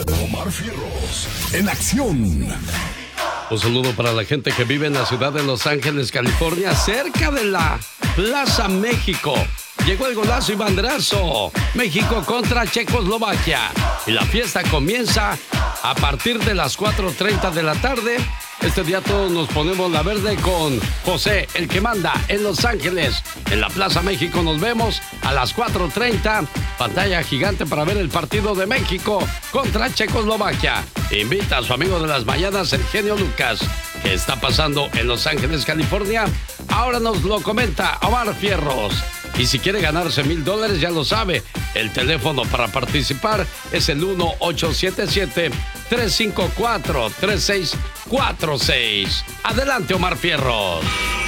Omar Fierros, en acción. Un saludo para la gente que vive en la ciudad de Los Ángeles, California, cerca de la Plaza México. Llegó el golazo y banderazo. México contra Checoslovaquia. Y la fiesta comienza a partir de las 4:30 de la tarde. Este día todos nos ponemos la verde con José, el que manda en Los Ángeles. En la Plaza México nos vemos a las 4:30. Pantalla gigante para ver el partido de México contra Checoslovaquia. Invita a su amigo de las mañanas, el genio Lucas. ¿Qué está pasando en Los Ángeles, California? Ahora nos lo comenta Omar Fierros. Y si quiere ganarse $1,000, ya lo sabe. El teléfono para participar es el 1-877-354-3646. Adelante, Omar Fierros.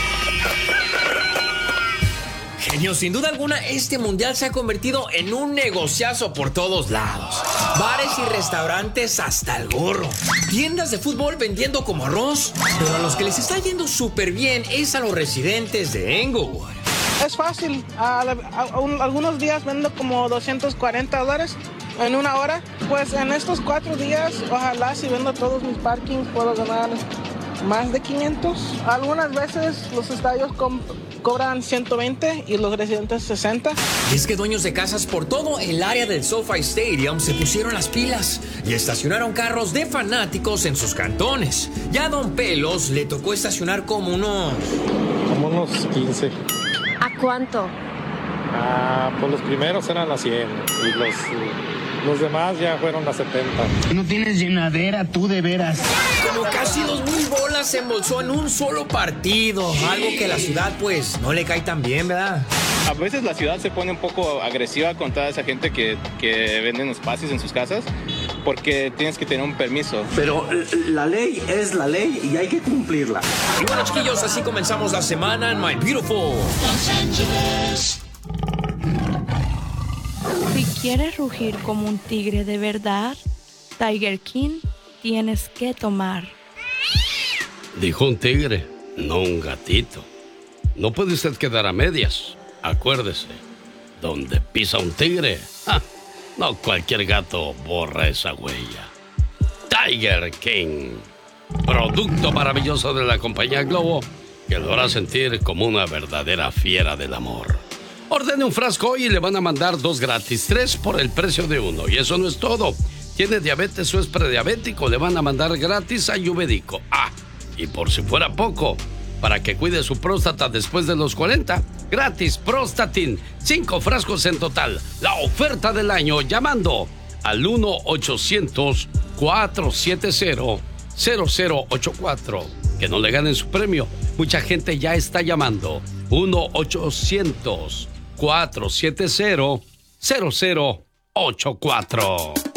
Genio, sin duda alguna, este mundial se ha convertido en un negociazo por todos lados. Bares y restaurantes hasta el gorro. Tiendas de fútbol vendiendo como arroz. Pero a los que les está yendo súper bien es a los residentes de Englewood. Es fácil. Algunos días vendo como $240 en una hora. Pues en estos 4 días, ojalá si vendo todos mis parkings puedo ganar más de 500. Algunas veces los estadios cobran 120 y los residentes 60. Y es que dueños de casas por todo el área del SoFi Stadium se pusieron las pilas y estacionaron carros de fanáticos en sus cantones. Ya a Don Pelos le tocó estacionar como unos 15. ¿A cuánto? Pues los primeros eran a 100 y los demás ya fueron a 70. No tienes llenadera, tú de veras. Como casi 2,000 bolas se embolsó en un solo partido. Algo que a la ciudad pues no le cae tan bien, ¿verdad? A veces la ciudad se pone un poco agresiva con toda esa gente que venden espacios en sus casas, porque tienes que tener un permiso. Pero la ley es la ley y hay que cumplirla. Y bueno, chiquillos, así comenzamos la semana en My Beautiful Los Ángeles. Si quieres rugir como un tigre de verdad, Tiger King tienes que tomar. Dijo un tigre, no un gatito. No puede usted quedar a medias. Acuérdese, donde pisa un tigre, no cualquier gato borra esa huella. Tiger King, producto maravilloso de la compañía Globo, que lo hará sentir como una verdadera fiera del amor. Ordene un frasco hoy y le van a mandar 2 gratis, 3 por el precio de 1. Y eso no es todo. Tiene diabetes o es prediabético, le van a mandar gratis Ayurvédico. Y por si fuera poco, para que cuide su próstata después de los 40, gratis Prostatin, 5 frascos en total. La oferta del año llamando al 1-800-470-0084. Que no le ganen su premio. Mucha gente ya está llamando. 1-800-470-0084.